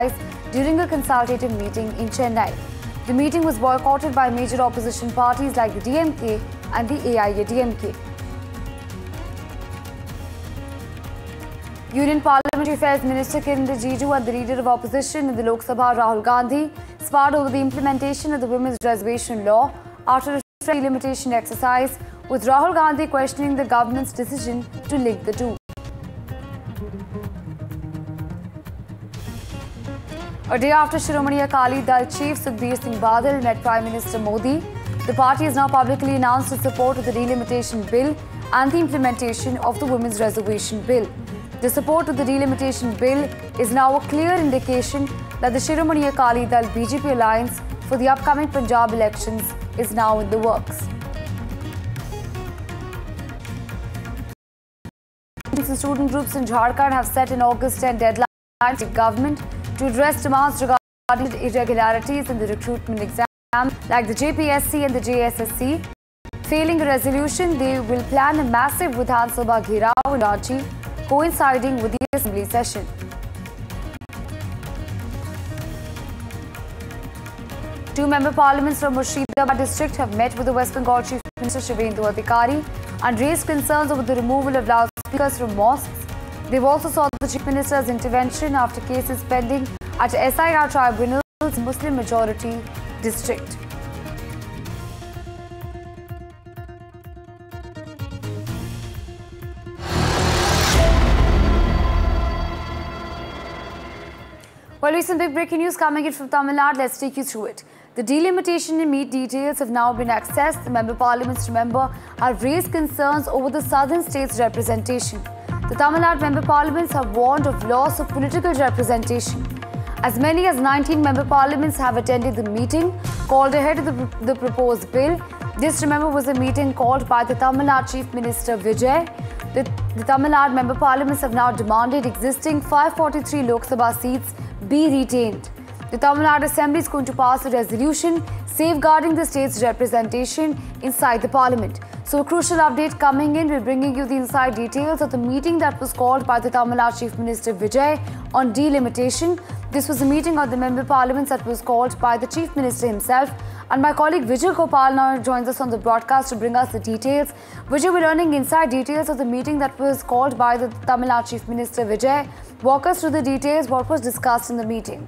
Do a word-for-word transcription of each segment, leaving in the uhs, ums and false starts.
during a consultative meeting in Chennai. The meeting was boycotted by major opposition parties like the D M K and the A I A D M K. Union Parliamentary Affairs Minister Kiren Rijiju and the leader of opposition in the Lok Sabha, Rahul Gandhi, sparred over the implementation of the Women's Reservation Law after a delimitation exercise, with Rahul Gandhi questioning the government's decision to link the two. A day after Shiromani Akali Dal chief Sukhbir Singh Badal met Prime Minister Modi, the party has now publicly announced its support of the delimitation bill and the implementation of the Women's Reservation Bill. The support to the delimitation bill is now a clear indication that the Shiromani Akali Dal B J P alliance for the upcoming Punjab elections is now in the works. Student groups in Jharkhand have set an August tenth deadline to the government to address demands regarding irregularities in the recruitment exam like the J P S C and the J S S C. Failing a resolution, they will plan a massive Vidhan Sabha Ghirao in Ranchi, coinciding with the assembly session. Two member parliaments from Murshidabad district have met with the West Bengal Chief Minister Shubhendu Adhikari and raised concerns over the removal of loudspeakers from mosques. They've also sought the Chief Minister's intervention after cases pending at S I R tribunals in Muslim majority district. Well, recent big breaking news coming in from Tamil Nadu. Let's take you through it. The delimitation and meet details have now been accessed. The member parliaments, remember, have raised concerns over the southern states' representation. The Tamil Nadu member parliaments have warned of loss of political representation. As many as nineteen member parliaments have attended the meeting called ahead of the, the proposed bill. This, remember, was a meeting called by the Tamil Nadu Chief Minister Vijay. The, the Tamil Nadu member parliaments have now demanded existing five forty-three Lok Sabha seats be retained. The Tamil Nadu Assembly is going to pass a resolution safeguarding the state's representation inside the parliament. So a crucial update coming in. We're bringing you the inside details of the meeting that was called by the Tamil Nadu Chief Minister Vijay on delimitation. This was a meeting of the member parliaments that was called by the Chief Minister himself. And my colleague Vijay Gopal now joins us on the broadcast to bring us the details. Vijay, we're learning inside details of the meeting that was called by the Tamil Nadu Chief Minister Vijay. Walk us through the details. What was discussed in the meeting?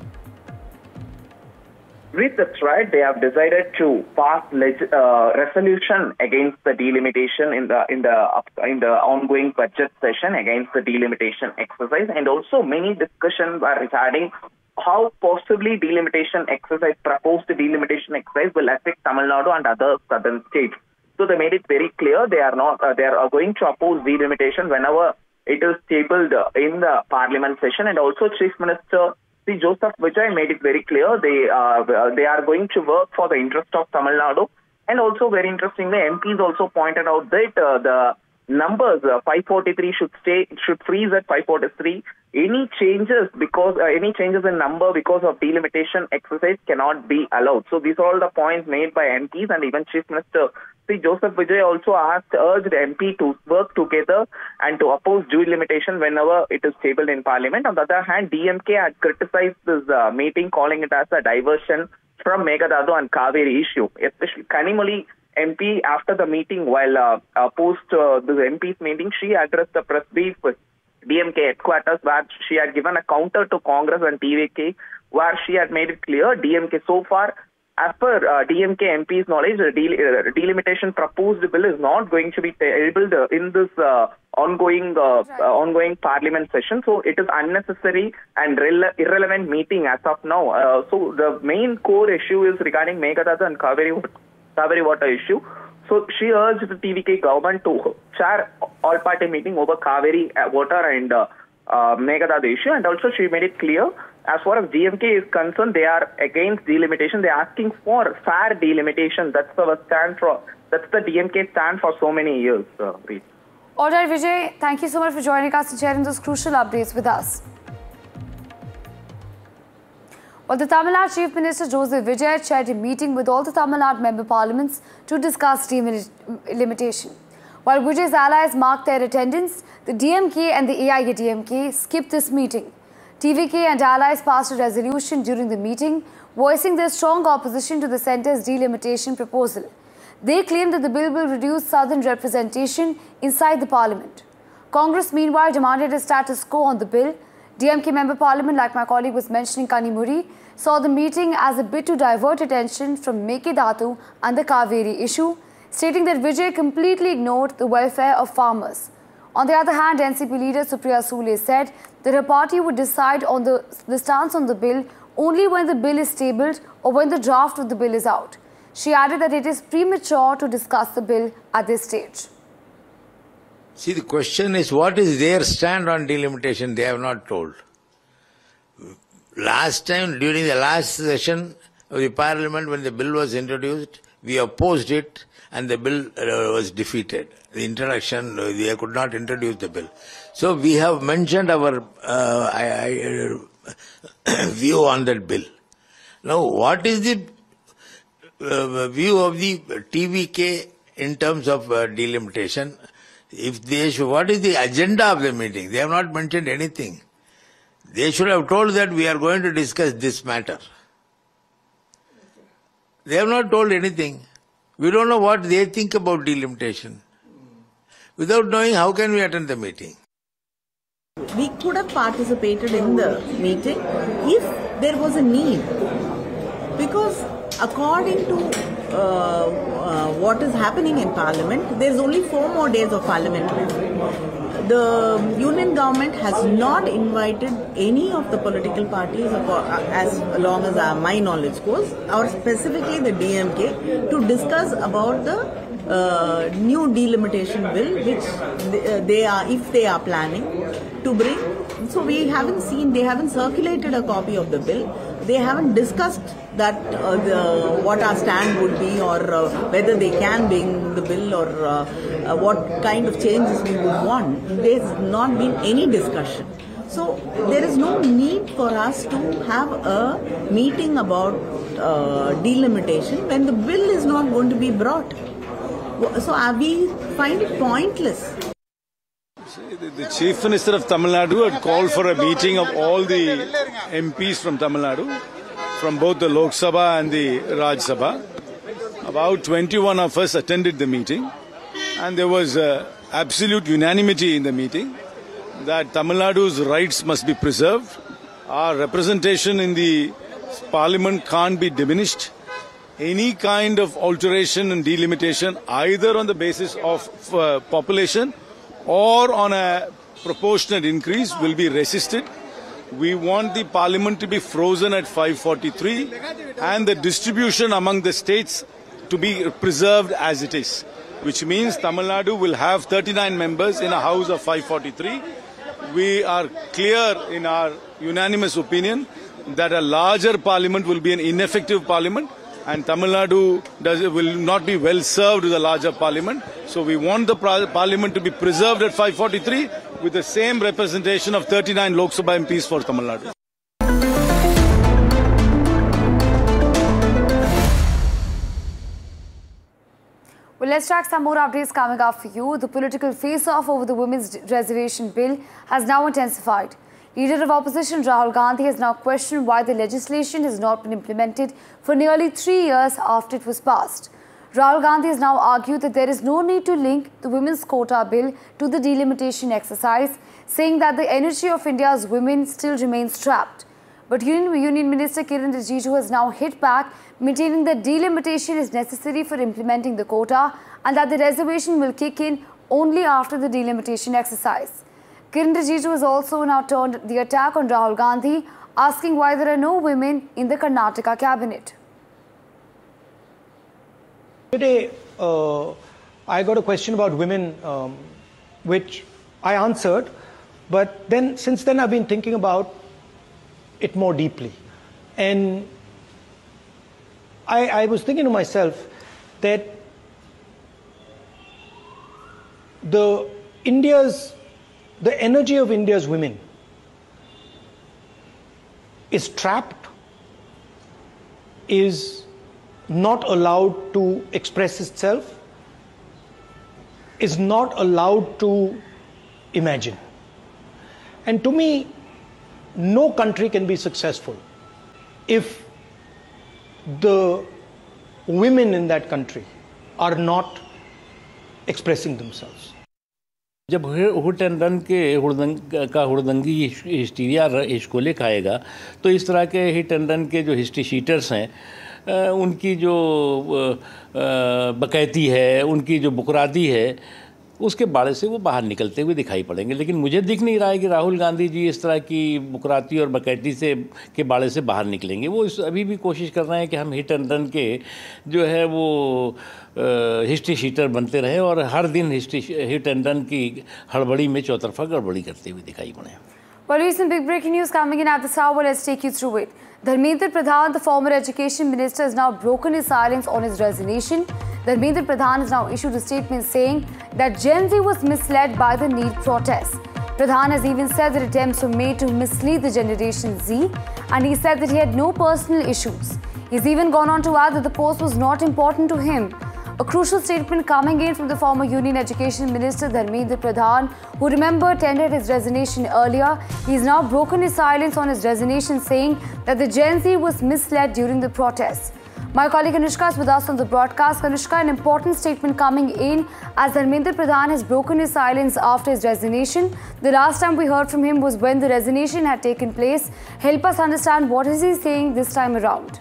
With that's right, they have decided to pass uh, resolution against the delimitation in the in the in the ongoing budget session against the delimitation exercise, and also many discussions are regarding how possibly delimitation exercise, proposed delimitation exercise, will affect Tamil Nadu and other southern states. So they made it very clear they are not uh, they are going to oppose delimitation whenever it is tabled in the parliament session, and also Chief Minister See, Joseph Vijay made it very clear they uh, they are going to work for the interest of Tamil Nadu. And also, very interestingly, M Ps also pointed out that uh, the numbers uh, five forty-three should stay should freeze at five forty-three. Any changes because uh, any changes in number because of delimitation exercise cannot be allowed. So these are all the points made by M Ps, and even Chief Minister See, Joseph Vijay also asked, urged M P to work together and to oppose delimitation whenever it is tabled in Parliament. On the other hand, D M K had criticized this uh, meeting, calling it as a diversion from Meghalaya and Kaveri issue. Especially Kanimozhi M P, after the meeting, while uh, uh, post uh, the M P's meeting, she addressed the press brief with D M K headquarters, where she had given a counter to Congress and T V K, where she had made it clear D M K so far, as per uh, D M K M P's knowledge, the del uh, delimitation proposed bill is not going to be tabled uh, in this uh, ongoing uh, uh, ongoing parliament session. So it is unnecessary and irrelevant meeting as of now. Uh, so the main core issue is regarding Meghalaya and Kaveri, Kaveri water issue. So she urged the T V K government to chair all-party meeting over Kaveri water and uh, uh, Meghalaya issue, and also she made it clear, as far as D M K is concerned, they are against delimitation. They are asking for fair delimitation. That's our stand for. That's the D M K stand for so many years. Uh, All right, Vijay. Thank you so much for joining us and sharing those crucial updates with us. Well, the Tamil Nadu Chief Minister Joseph Vijay chaired a meeting with all the Tamil Nadu member parliaments to discuss delimitation. While Vijay's allies marked their attendance, the D M K and the A I A D M K skipped this meeting. T V K and allies passed a resolution during the meeting, voicing their strong opposition to the centre's delimitation proposal. They claim that the bill will reduce southern representation inside the parliament. Congress, meanwhile, demanded a status quo on the bill. D M K member parliament, like my colleague was mentioning, Kanimuri, saw the meeting as a bid to divert attention from Mekedatu and the Kaveri issue, stating that Vijay completely ignored the welfare of farmers. On the other hand, N C P leader Supriya Sule said that her party would decide on the, the stance on the bill only when the bill is tabled or when the draft of the bill is out. She added that it is premature to discuss the bill at this stage. See, the question is, what is their stand on delimitation? They have not told. Last time, during the last session of the parliament, when the bill was introduced, we opposed it and the bill uh, was defeated. The introduction, uh, they could not introduce the bill. So we have mentioned our uh, I, I, uh, view on that bill. Now, what is the uh, view of the T V K in terms of uh, delimitation? If they should, what is the agenda of the meeting? They have not mentioned anything. They should have told that we are going to discuss this matter. They have not told anything. We don't know what they think about delimitation. Without knowing, how can we attend the meeting? We could have participated in the meeting if there was a need. Because according to uh, uh, what is happening in Parliament, there is only four more days of parliamentary. The union government has not invited any of the political parties, as long as my knowledge goes, or specifically the D M K, to discuss about the uh, new delimitation bill, which they are, if they are planning to bring. So we haven't seen, they haven't circulated a copy of the bill. They haven't discussed that uh, the, what our stand would be, or uh, whether they can bring the bill, or uh, uh, what kind of changes we would want. There's not been any discussion. So there is no need for us to have a meeting about uh, delimitation when the bill is not going to be brought. So uh, we find it pointless. The Chief Minister of Tamil Nadu had called for a meeting of all the M Ps from Tamil Nadu, from both the Lok Sabha and the Raj Sabha. About twenty-one of us attended the meeting, and there was uh, absolute unanimity in the meeting that Tamil Nadu's rights must be preserved. Our representation in the Parliament can't be diminished. Any kind of alteration and delimitation, either on the basis of uh, population or on a proportionate increase, will be resisted. We want the Parliament to be frozen at five forty-three and the distribution among the states to be preserved as it is, which means Tamil Nadu will have thirty-nine members in a house of five forty-three. We are clear in our unanimous opinion that a larger Parliament will be an ineffective Parliament, and Tamil Nadu does, will not be well served with a larger Parliament. So we want the Parliament to be preserved at five forty-three with the same representation of thirty-nine Lok Sabha M Ps for Tamil Nadu. Well, let's track some more updates coming up for you. The political face-off over the Women's Reservation Bill has now intensified. Leader of opposition Rahul Gandhi has now questioned why the legislation has not been implemented for nearly three years after it was passed. Rahul Gandhi has now argued that there is no need to link the Women's Quota Bill to the delimitation exercise, saying that the energy of India's women still remains trapped. But Union, Union Minister Kiren Rijiju has now hit back, maintaining that delimitation is necessary for implementing the quota and that the reservation will kick in only after the delimitation exercise. Kiren Rijiju has also now turned the attack on Rahul Gandhi, asking why there are no women in the Karnataka cabinet. Today, uh, I got a question about women, um, which I answered, but then since then I've been thinking about it more deeply. And I, I was thinking to myself that the India's, the energy of India's women is trapped, is not allowed to express itself, is not allowed to imagine. And to me, no country can be successful if the women in that country are not expressing themselves. जब हुट and run के हुड़दंग का हुड़दंगी hysteria हिचकोले खाएगा तो इस तरह के hit and run के जो हिस्ट्री शीटर्स हैं उनकी जो बकैती है, उनकी जो बुकराती है, उसके बाड़े से वो बाहर निकलते हुए दिखाई पड़ेंगे। लेकिन मुझे दिख नहीं रहा है कि राहुल गांधी जी इस तरह की बुकराती और बकैती से के बाड़े से बाहर निकलेंगे। वो इस अभी भी कोशिश कर रहे हैं कि हम हिट एंड रन के जो है वो हिस्ट्री शीटर बनते रहे और हर दिन हिस्ट्री हिट एंड रन की हड़बड़ी में चौतरफा गड़बड़ी करते हुए दिखाई पड़े। Well, recent big breaking news coming in at this hour. Let's take you through it. Dharmendra Pradhan, the former education minister, has now broken his silence on his resignation. Dharmendra Pradhan has now issued a statement saying that Gen Z was misled by the NEET protests. Pradhan has even said that attempts were made to mislead the Generation Z, and he said that he had no personal issues. He's even gone on to add that the post was not important to him. A crucial statement coming in from the former Union Education Minister Dharmendra Pradhan, who remember tendered his resignation earlier. He's now broken his silence on his resignation, saying that the Gen Z was misled during the protests. My colleague Anushka is with us on the broadcast. Anushka, an important statement coming in as Dharmendra Pradhan has broken his silence after his resignation. The last time we heard from him was when the resignation had taken place. Help us understand what is he saying this time around.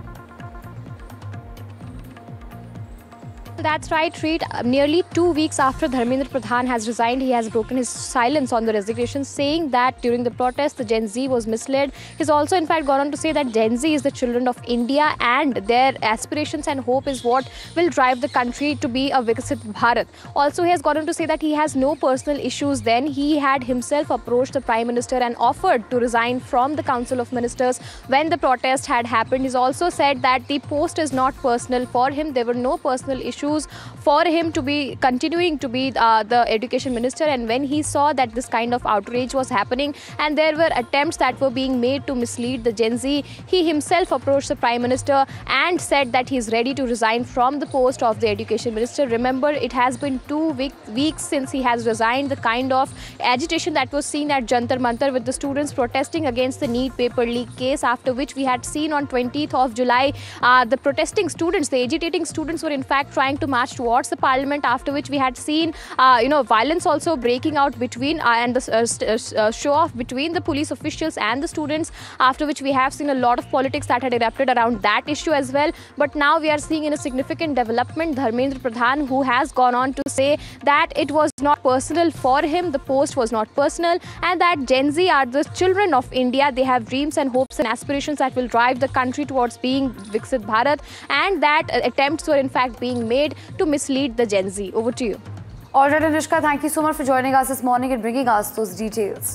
That's right, Reed. Nearly two weeks after Dharmendra Pradhan has resigned, he has broken his silence on the resignation, saying that during the protest, the Gen Z was misled. He's also, in fact, gone on to say that Gen Z is the children of India and their aspirations and hope is what will drive the country to be a Viksit Bharat. Also, he has gone on to say that he has no personal issues. Then he had himself approached the Prime Minister and offered to resign from the Council of Ministers when the protest had happened. He's also said that the post is not personal for him. There were no personal issues for him to be continuing to be uh, the education minister, and when he saw that this kind of outrage was happening and there were attempts that were being made to mislead the Gen Z, he himself approached the Prime Minister and said that he is ready to resign from the post of the education minister. Remember, it has been two week, weeks since he has resigned. The kind of agitation that was seen at Jantar Mantar with the students protesting against the NEET paper leak case, after which we had seen on twentieth of July uh, the protesting students, the agitating students were in fact trying to march towards the parliament, after which we had seen uh, you know violence also breaking out between uh, and the uh, uh, show off between the police officials and the students, after which we have seen a lot of politics that had erupted around that issue as well. But now we are seeing in a significant development Dharmendra Pradhan, who has gone on to say that it was not personal for him, the post was not personal, and that Gen Z are the children of India. They have dreams and hopes and aspirations that will drive the country towards being Viksit Bharat, and that uh, attempts were in fact being made to mislead the Gen Z. Over to you. All right, Anushka, thank you so much for joining us this morning and bringing us those details.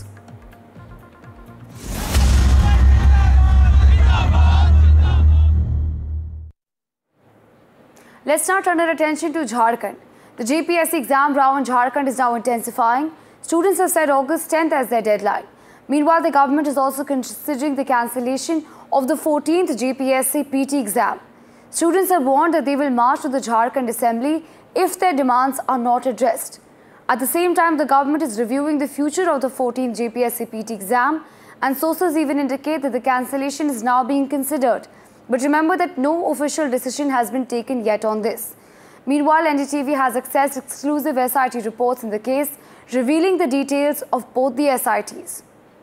Let's now turn our attention to Jharkhand. The J P S C exam round in Jharkhand is now intensifying. Students have set August tenth as their deadline. Meanwhile, the government is also considering the cancellation of the fourteenth J P S C P T exam. Students are warned that they will march to the Jharkhand Assembly if their demands are not addressed. At the same time, the government is reviewing the future of the fourteenth J P S C P T exam, and sources even indicate that the cancellation is now being considered. But remember that no official decision has been taken yet on this. Meanwhile, N D T V has accessed exclusive S I T reports in the case, revealing the details of both the S I Ts.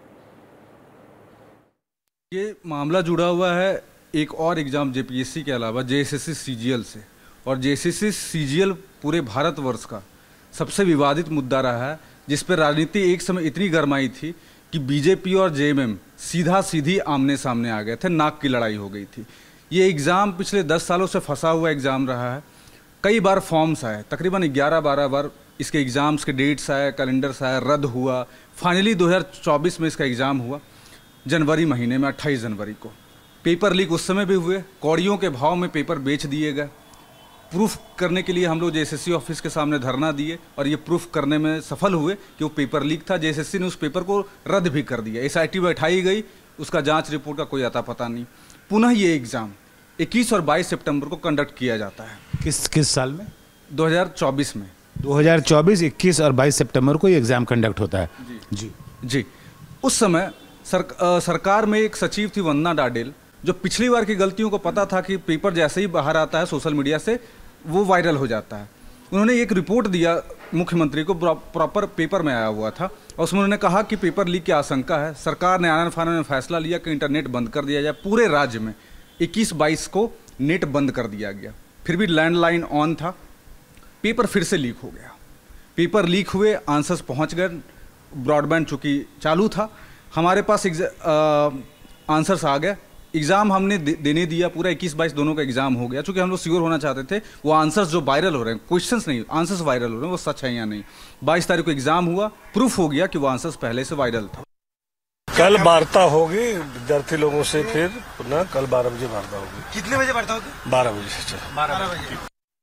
ये मामला जुड़ा हुआ है एक और exam JPSC के अलावा JSSC CGL से, और जेएसएससी सीजीएल पूरे भारतवर्ष का सबसे विवादित मुद्दा रहा है, जिस पर राजनीति एक समय इतनी गरमाई थी कि बीजेपी और जेएमएम सीधा सीधी आमने सामने आ गए थे, नाक की लड़ाई हो गई थी। ये एग्ज़ाम पिछले दस सालों से फंसा हुआ एग्ज़ाम रहा है। कई बार फॉर्म्स आए, तकरीबन ग्यारह बारह बार इसके एग्ज़ाम्स के डेट्स आए, कैलेंडर्स आए, रद्द हुआ। फाइनली दो हज़ार चौबीस में इसका एग्ज़ाम हुआ, जनवरी महीने में अट्ठाईस जनवरी को। पेपर लीक उस समय भी हुए, कौड़ियों के भाव में पेपर बेच दिए गए। प्रूफ करने के लिए हम लोग जेएसएससी ऑफिस के सामने धरना दिए और ये प्रूफ करने में सफल हुए कि वो पेपर लीक था। जेएसएससी ने उस पेपर को रद्द भी कर दिया, एसआईटी बैठाई गई, उसका जांच रिपोर्ट का कोई अता पता नहीं। पुनः ये एग्ज़ाम इक्कीस और बाईस सितंबर को कंडक्ट किया जाता है। किस किस साल में? दो हज़ार चौबीस में। दो हज़ार चौबीस इक्कीस और बाईस सितंबर को ये एग्ज़ाम कंडक्ट होता है। जी जी जी। उस समय सर, आ, सरकार में एक सचिव थी वंदना डाडेल, जो पिछली बार की गलतियों को पता था कि पेपर जैसे ही बाहर आता है सोशल मीडिया से वो वायरल हो जाता है। उन्होंने एक रिपोर्ट दिया मुख्यमंत्री को, प्रॉपर पेपर में आया हुआ था, और उसमें उन्होंने कहा कि पेपर लीक की आशंका है। सरकार ने आनन फानन में फैसला लिया कि इंटरनेट बंद कर दिया जाए। पूरे राज्य में इक्कीस बाईस को नेट बंद कर दिया गया, फिर भी लैंडलाइन ऑन था। पेपर फिर से लीक हो गया, पेपर लीक हुए, आंसर्स पहुंच गए, ब्रॉडबैंड चूँकि चालू था, हमारे पास आंसर्स आ गए, एग्ज़ाम हमने दे, देने दिया, पूरा इक्कीस बाईस दोनों का एग्ज़ाम हो गया। चूँकि हम लोग श्योर होना चाहते थे वो आंसर्स जो वायरल हो रहे हैं, क्वेश्चंस नहीं, आंसर्स वायरल हो रहे हैं, वो सच है या नहीं। बाईस तारीख को एग्ज़ाम हुआ, प्रूफ हो गया कि वो आंसर्स पहले से वायरल था। कल वार्ता होगी विद्यार्थी लोगों से, फिर पुनः कल बारह बजे वार्ता होगी। कितने बजे वार्ता होगी? बारह बजे से बारह बजे।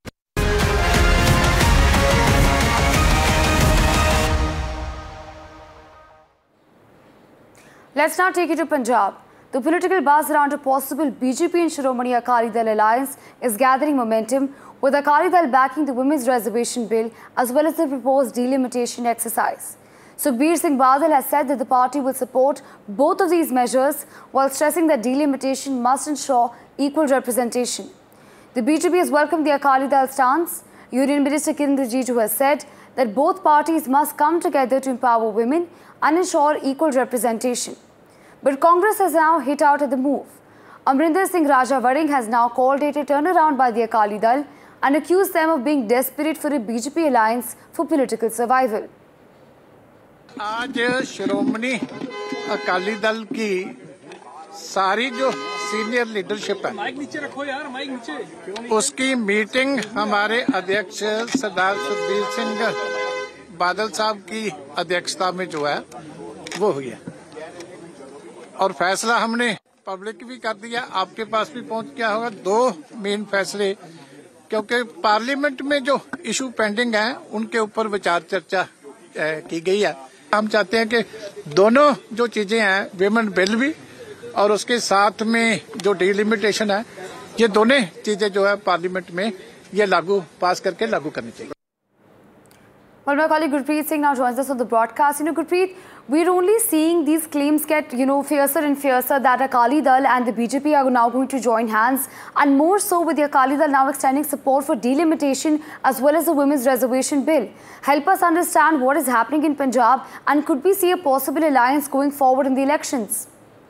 Let's now take you to Punjab. The political buzz around a possible B J P and Shiromani Akali Dal alliance is gathering momentum, with Akali Dal backing the Women's Reservation Bill as well as the proposed delimitation exercise. Sukhbir Singh Badal has said that the party will support both of these measures while stressing that delimitation must ensure equal representation. The B J P has welcomed the Akali Dal stance. Union Minister Kiran Rijiju has said that both parties must come together to empower women and ensure equal representation. But Congress has now hit out at the move. Amrinder Singh Raja Varing has now called it a turnaround by the Akali Dal and accused them of being desperate for a B J P alliance for political survival. आज श्रोमणी अकाली दल की सारी जो senior leadership है, mic नीचे रखो यार, mic नीचे, उसकी मीटिंग हमारे अध्यक्ष सरदार सुखबीर सिंह बादल साहब की अध्यक्षता में जो है वो हुई है, और फैसला हमने पब्लिक भी कर दिया, आपके पास भी पहुंच गया होगा। दो मेन फैसले, क्योंकि पार्लियामेंट में जो इशू पेंडिंग है उनके ऊपर विचार चर्चा की गई है। हम चाहते हैं कि दोनों जो चीजें हैं, विमेन बिल भी और उसके साथ में जो डिलिमिटेशन है, ये दोनों चीजें जो है पार्लियामेंट में ये लागू पास करके लागू करनी चाहिए। Well, my colleague Gurpreet Singh now joins us on the broadcast. You know, Gurpreet, we're only seeing these claims get, you know, fiercer and fiercer that Akali Dal and the B J P are now going to join hands, and more so with the Akali Dal now extending support for delimitation as well as the Women's Reservation Bill. Help us understand what is happening in Punjab, and could we see a possible alliance going forward in the elections?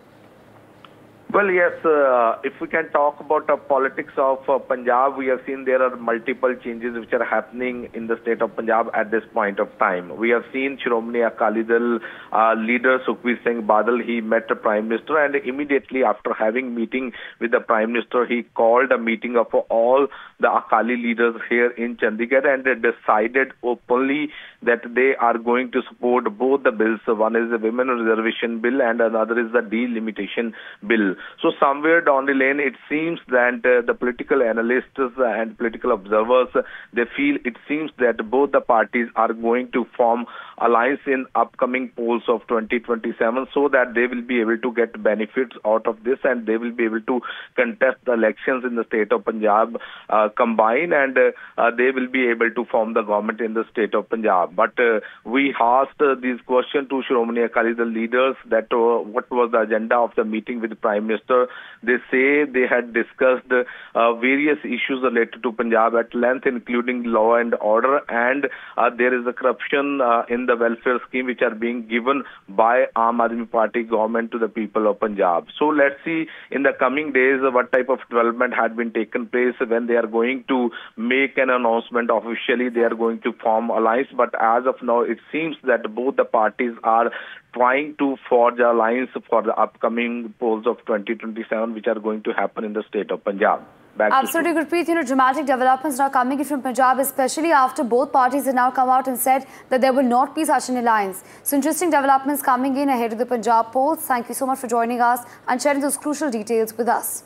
Well, yes, uh, if we can talk about the politics of uh, Punjab, we have seen there are multiple changes which are happening in the state of Punjab at this point of time. We have seen Shiromani Akali Dal uh, leader Sukhbir Singh Badal, he met the Prime Minister, and immediately after having meeting with the Prime Minister, he called a meeting of all the Akali leaders here in Chandigarh, and they decided openly that they are going to support both the bills. One is the Women Reservation Bill and another is the Delimitation Bill. So somewhere down the lane, it seems that uh, the political analysts and political observers, they feel it seems that both the parties are going to form alliance in upcoming polls of twenty twenty-seven, so that they will be able to get benefits out of this, and they will be able to contest the elections in the state of Punjab uh, combined, and uh, uh, they will be able to form the government in the state of Punjab. But uh, we asked uh, this question to Shiromani Akali Dal leaders that uh, what was the agenda of the meeting with the Prime Minister. They say they had discussed uh, various issues related to Punjab at length, including law and order, and uh, there is a corruption uh, in the welfare scheme which are being given by Aam Aadmi Party government to the people of Punjab. So let's see in the coming days what type of development had been taken place when they are going to make an announcement officially. They are going to form alliance, but as of now it seems that both the parties are trying to forge alliance for the upcoming polls of twenty twenty-seven, which are going to happen in the state of Punjab. Back Absolutely, Gurpreet. You know, dramatic developments now coming in from Punjab, especially after both parties have now come out and said that there will not be such an alliance. So interesting developments coming in ahead of the Punjab polls. Thank you so much for joining us and sharing those crucial details with us.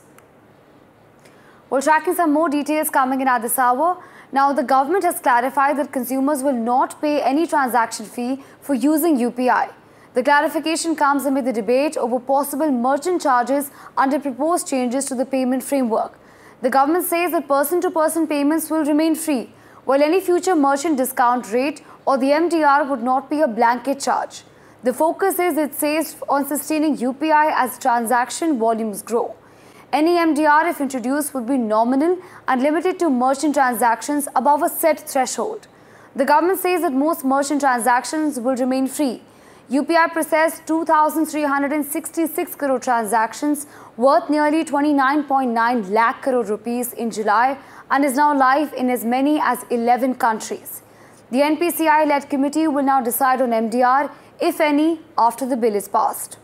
We're tracking some more details coming in at this hour. Now, the government has clarified that consumers will not pay any transaction fee for using U P I. The clarification comes amid the debate over possible merchant charges under proposed changes to the payment framework. The government says that person-to-person payments will remain free, while any future merchant discount rate or the M D R would not be a blanket charge. The focus is, it says, on sustaining U P I as transaction volumes grow. Any M D R, if introduced, would be nominal and limited to merchant transactions above a set threshold. The government says that most merchant transactions will remain free. U P I processed two thousand three hundred sixty-six crore transactions worth nearly twenty-nine point nine lakh crore rupees in July and is now live in as many as eleven countries. The N P C I-led committee will now decide on M D R, if any, after the bill is passed.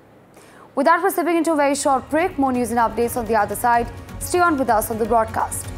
With that, we're slipping into a very short break. More news and updates on the other side. Stay on with us on the broadcast.